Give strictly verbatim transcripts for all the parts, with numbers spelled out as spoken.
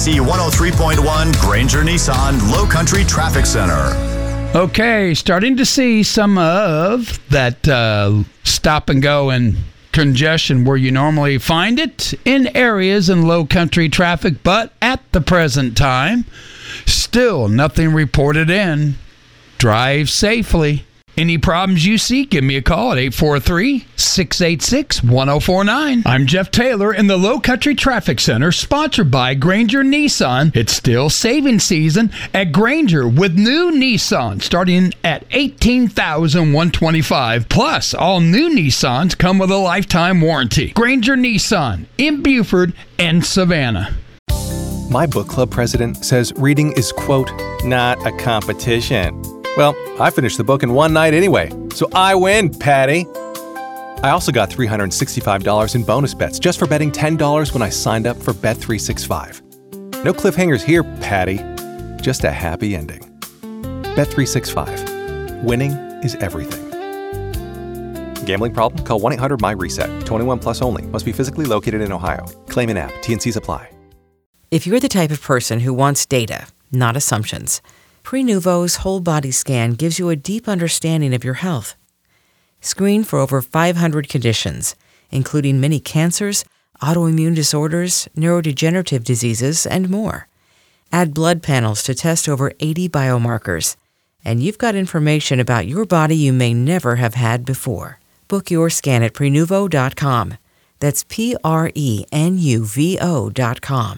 C one oh three point one Granger Nissan Low Country Traffic Center. Okay, starting to see some of that uh, stop and go and congestion where you normally find it in areas in low country traffic, but at the present time, still nothing reported in. Drive safely. Any problems you see, give me a call at eight four three, six eight six, one oh four nine. I'm Jeff Taylor in the Low Country Traffic Center, sponsored by Granger Nissan. It's still saving season at Granger with new Nissan starting at eighteen thousand one hundred twenty-five dollars. Plus, all new Nissans come with a lifetime warranty. Granger Nissan in Buford and Savannah. My book club president says reading is, quote, not a competition. Well, I finished the book in one night anyway, so I win, Patty. I also got three hundred sixty-five dollars in bonus bets just for betting ten dollars when I signed up for Bet three sixty-five. No cliffhangers here, Patty. Just a happy ending. Bet three sixty-five. Winning is everything. Gambling problem? Call one eight hundred M Y RESET. twenty-one plus only. Must be physically located in Ohio. Claim in app. T and Cs apply. If you're the type of person who wants data, not assumptions, Prenuvo's whole body scan gives you a deep understanding of your health. Screen for over five hundred conditions, including many cancers, autoimmune disorders, neurodegenerative diseases, and more. Add blood panels to test over eighty biomarkers, and you've got information about your body you may never have had before. Book your scan at Prenuvo dot com. That's P R E N U V O dot com.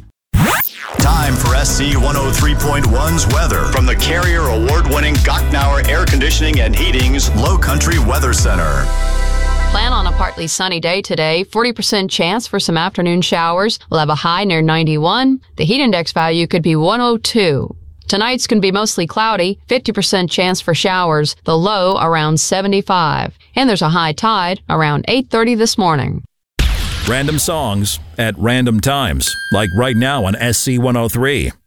Time for S C one oh three point one's weather from the Carrier Award-winning Gottnauer Air Conditioning and Heating's Low Country Weather Center. Plan on a partly sunny day today. forty percent chance for some afternoon showers. We'll have a high near ninety-one. The heat index value could be one oh two. Tonight's going to be mostly cloudy. fifty percent chance for showers. The low around seventy-five. And there's a high tide around eight thirty this morning. Random songs at random times, like right now on S C one oh three.